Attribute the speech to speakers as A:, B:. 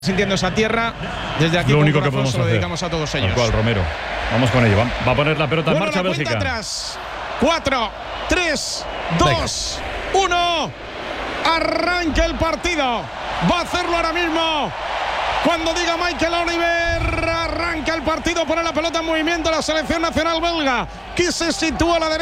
A: sintiendo esa tierra. Desde aquí
B: lo
A: con
B: único que
A: corazón
B: podemos
A: se lo
B: hacer.
A: dedicamos a todos ellos.
B: Tal cual, Romero. Vamos con ello. Va a poner la pelota en marcha
A: la cuenta
B: Bélgica.
A: atrás. 4, 3, 2, 1. Arranca el partido. Va a hacerlo ahora mismo. Cuando diga Michael Oliver, arranca el partido, pone la pelota en movimiento la selección nacional belga, que se sitúa a la derecha.